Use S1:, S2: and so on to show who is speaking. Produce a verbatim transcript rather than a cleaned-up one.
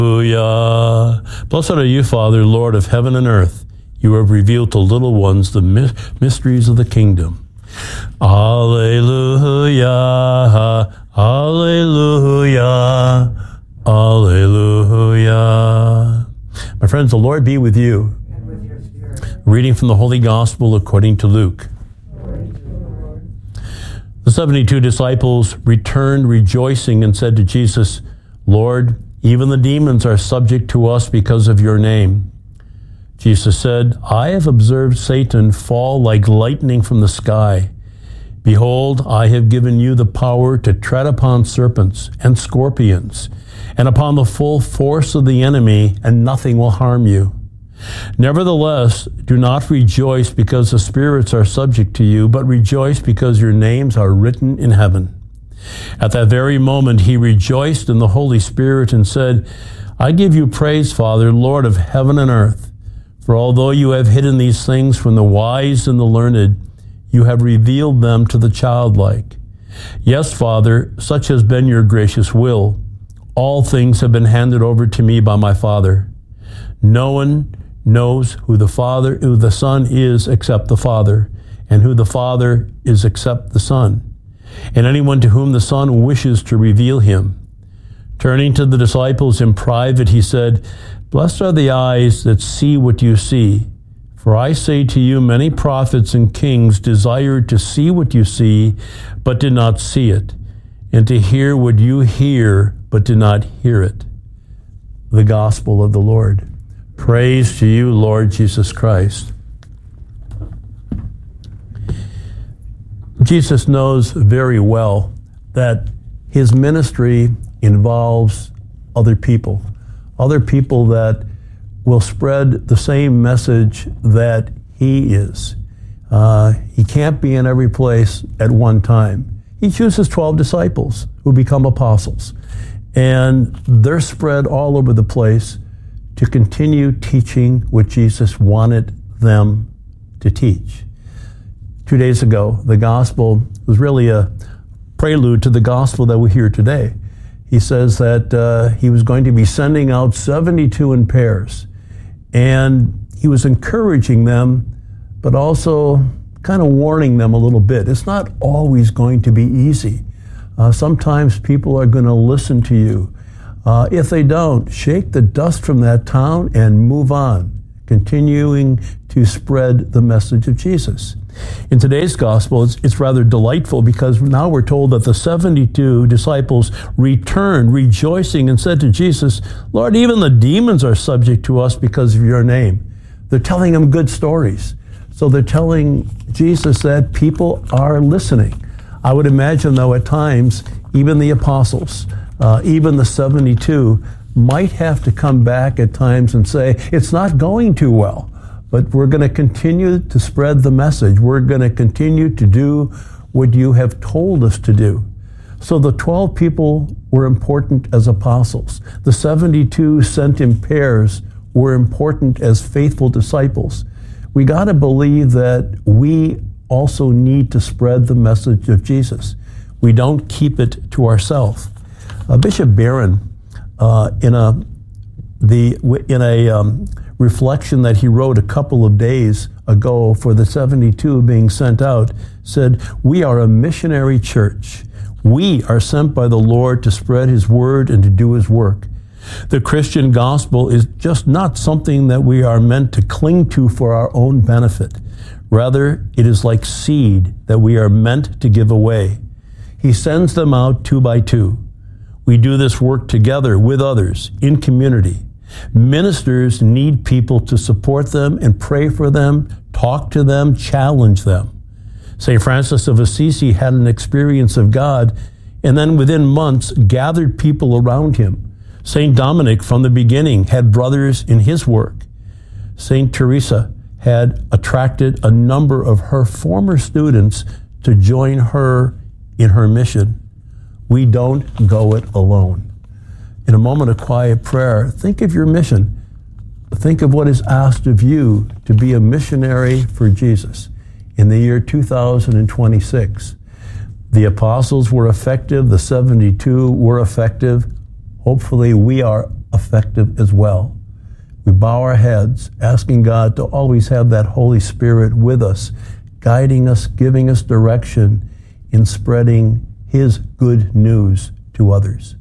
S1: Hallelujah. Blessed are you, Father, Lord of heaven and earth. You have revealed to little ones the my- mysteries of the kingdom. Alleluia. Alleluia. Alleluia. My friends, the Lord be with you.
S2: And with your spirit.
S1: Reading from the Holy Gospel according to Luke.
S2: Glory to the Lord.
S1: The seventy-two disciples returned rejoicing and said to Jesus, Lord, even the demons are subject to us because of your name. Jesus said, I have observed Satan fall like lightning from the sky. Behold, I have given you the power to tread upon serpents and scorpions, and upon the full force of the enemy, and nothing will harm you. Nevertheless, do not rejoice because the spirits are subject to you, but rejoice because your names are written in heaven. At that very moment, he rejoiced in the Holy Spirit and said, I give you praise, Father, Lord of heaven and earth. For although you have hidden these things from the wise and the learned, you have revealed them to the childlike. Yes, Father, such has been your gracious will. All things have been handed over to me by my Father. No one knows who the Father, who the Son is except the Father, and who the Father is except the Son, and anyone to whom the Son wishes to reveal him. Turning to the disciples in private, he said, Blessed are the eyes that see what you see. For I say to you, many prophets and kings desired to see what you see, but did not see it, and to hear what you hear, but did not hear it. The Gospel of the Lord. Praise to you, Lord Jesus Christ. Jesus knows very well that his ministry involves other people, other people that will spread the same message that he is. Uh, he can't be in every place at one time. He chooses twelve disciples who become apostles, and they're spread all over the place to continue teaching what Jesus wanted them to teach. Two days ago, the gospel was really a prelude to the gospel that we hear today. He says that uh, he was going to be sending out seventy-two in pairs, and he was encouraging them, but also kind of warning them a little bit. It's not always going to be easy. Uh, sometimes people are going to listen to you. Uh, if they don't, shake the dust from that town and move on, continuing to spread the message of Jesus. In today's gospel, it's, it's rather delightful because now we're told that the seventy-two disciples returned rejoicing and said to Jesus, Lord, even the demons are subject to us because of your name. They're telling him good stories. So they're telling Jesus that people are listening. I would imagine, though, at times, even the apostles, uh, even the seventy-two, might have to come back at times and say, it's not going too well. But we're going to continue to spread the message. We're going to continue to do what you have told us to do. So the twelve people were important as apostles. The seventy-two sent in pairs were important as faithful disciples. We got to believe that we also need to spread the message of Jesus. We don't keep it to ourselves. Uh, Bishop Barron, uh, in a the in a um, reflection that he wrote a couple of days ago for the seventy-two being sent out, said, we are a missionary church. We are sent by the Lord to spread his word and to do his work. The Christian gospel is just not something that we are meant to cling to for our own benefit. Rather, it is like seed that we are meant to give away. He sends them out two by two. We do this work together with others in community. Ministers need people to support them and pray for them, talk to them, challenge them. Saint Francis of Assisi had an experience of God and then within months gathered people around him. Saint Dominic from the beginning had brothers in his work. Saint Teresa had attracted a number of her former students to join her in her mission. We don't go it alone. In a moment of quiet prayer, think of your mission. Think of what is asked of you to be a missionary for Jesus in the year two thousand twenty-six. The apostles were effective. The seventy-two were effective. Hopefully we are effective as well. We bow our heads, asking God to always have that Holy Spirit with us, guiding us, giving us direction in spreading His good news to others.